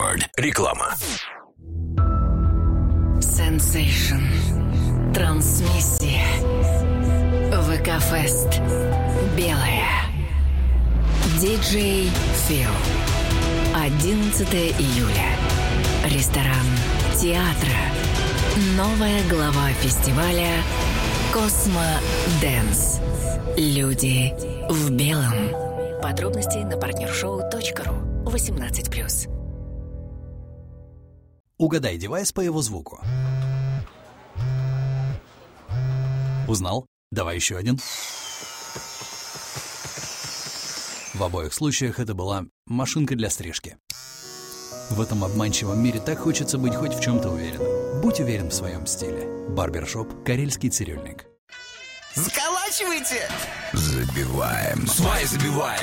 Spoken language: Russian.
Рекорд. Реклама. Sensation. Трансмиссия. ВК-фест. Белая. Диджей Фил. 11 июля. Ресторан театра. Новая глава фестиваля Космо Дэнс. Люди в белом. Подробности на partnershow.ru. 18+. Угадай девайс по его звуку. Узнал? Давай еще один. В обоих случаях это была машинка для стрижки. В этом обманчивом мире так хочется быть хоть в чем-то уверенным. Будь уверен в своем стиле. Барбершоп «Карельский цирюльник». Заколачивайте! Забиваем. Свай забиваем.